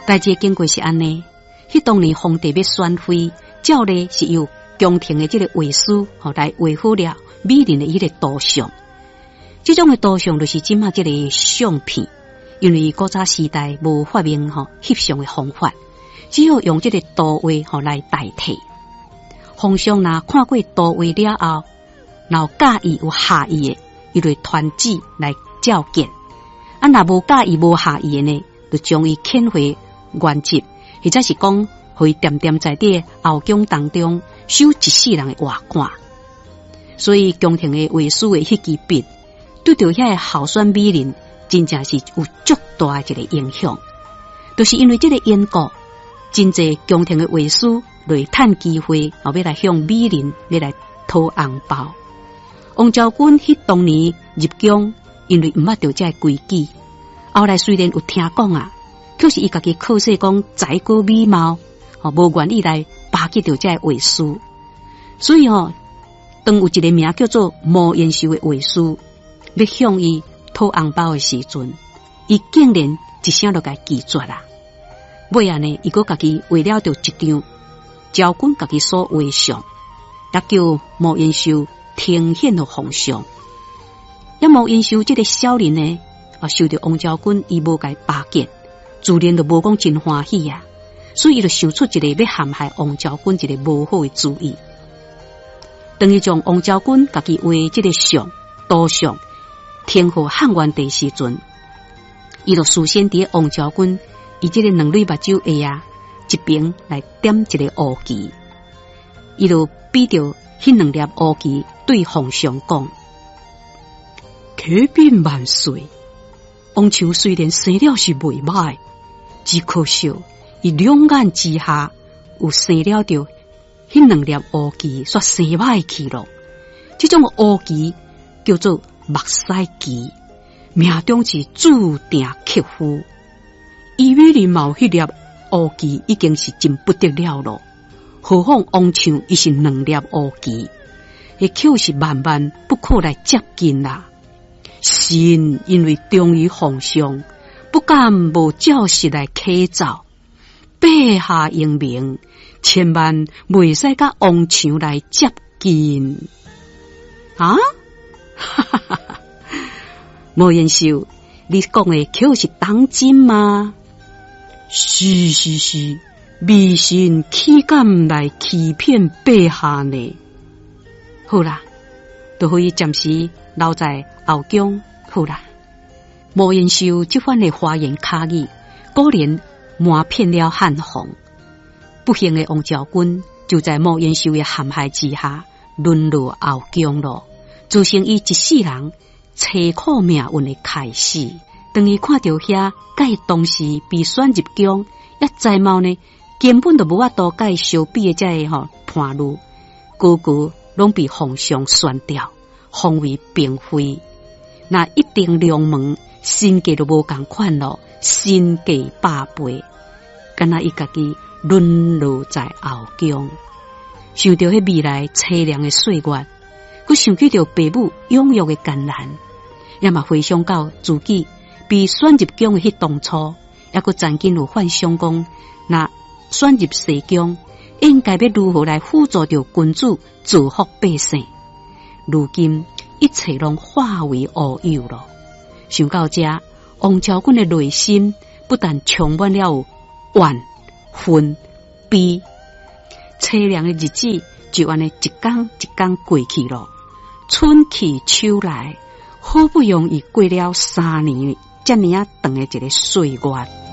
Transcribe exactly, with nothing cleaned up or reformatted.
代志经过是安尼，迄当年皇帝要宣妃，照例是由宫廷的这个卫士吼来维护了美人的迄个图像。这种的图像就是即马这个相片，因为古早时代无发明吼翕相的方法，只好用这个图画吼来代替。皇上若看过图画了后，若有介意有下意的，伊就传旨来召见；啊，若无介意无下意的呢，就将伊遣回原籍，或者是讲，互伊恬恬在伫后宫当中守一世人的外观。所以宫廷的卫士的迄支笔，对着遐个候选美人，真正是有足大的一个影响。就是因为这个缘故，真济宫廷的卫士来趁机会，后要来向美人要来讨红包。王昭君迄当年入宫，因为毋捌着这个规矩，后来虽然有听讲啊，可是伊家己靠说讲才高美貌，吼无愿意来巴结着这个卫士。所以吼，当有一个名叫做莫延寿的卫士，要向伊讨红包的时阵，伊竟然一声就甲拒绝啦。尾啊呢，伊个家己画了着一张昭君家己所画像，也叫莫延寿呈现给皇上。也莫延寿这个小人呢，啊受到王昭君伊无甲巴结，自然就无讲真欢喜啊，所以伊就想出一个要陷害王昭君一个无好的主意。当伊将王昭君家己画这个像图像呈给汉元帝时阵，伊就事先伫王昭君伊这个两蕊目睭下啊一边来点一个乌旗，伊就比着迄两粒乌旗对皇上讲：“启禀万岁，王朝虽然生了是袂歹，只可惜伊两眼之下有生了着迄两粒乌旗，煞生歹去咯。这种乌旗叫做目屎旗，命中是注定克夫。伊美人貌迄粒乌旗已经是真不得了咯，何况王朝伊是两粒乌旗，迄口是万万不可来接近啦。臣因为忠于皇上，不敢无照实来启奏。陛下英明，千万袂使甲王朝来接近啊！哈哈哈哈！莫延寿，你讲的口是当真吗？是是是，微臣岂敢来欺骗陛下呢？好啦，就可以暂时留在后宫。好啦，莫延寿这番的花言巧语，果然瞒骗了汉皇。不幸的王昭君就在莫延寿的陷害之下，沦落后宫了，造成伊一世人凄苦命运的开始。当伊看到遐甲当时被选入宫，也才貌呢，根本就无法度甲相比的这个吼叛路，个个拢被皇上选掉，封为嫔妃。那一定两门身价都无共款咯，身价百倍，敢若伊家己沦落在后宫，想到迄未来凄凉的岁月，佮想起着父母养育的艰难，也嘛回想到自己被选入宫的迄当初，也佮曾经有幻想讲，那选入西宫，应该要如何来辅助着君主造福百姓。如今一切拢化为乌有了。想到这，王昭君的内心不但充满了怨愤悲，凄凉的日子就安尼一天一天过去了。春去秋来，好不容易过了三年，这么啊长的一个岁月。